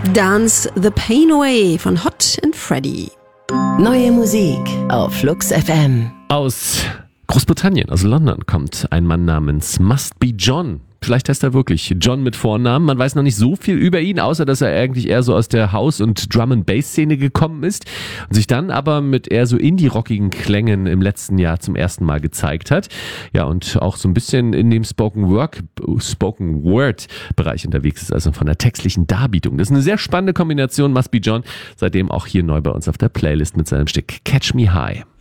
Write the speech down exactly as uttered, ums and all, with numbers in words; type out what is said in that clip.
Dance the Pain Away von Hot and Freddy. Neue Musik auf Flux F M. Aus Großbritannien, aus London, kommt ein Mann namens Must Be John. Vielleicht heißt er wirklich John mit Vornamen. Man weiß noch nicht so viel über ihn, außer dass er eigentlich eher so aus der House- und Drum-and-Bass-Szene gekommen ist und sich dann aber mit eher so indie-rockigen Klängen im letzten Jahr zum ersten Mal gezeigt hat. Ja, und auch so ein bisschen in dem Spoken-Work, Spoken-Word-Bereich unterwegs ist, also von der textlichen Darbietung. Das ist eine sehr spannende Kombination, Must Be John, seitdem auch hier neu bei uns auf der Playlist mit seinem Stück Catch Me High.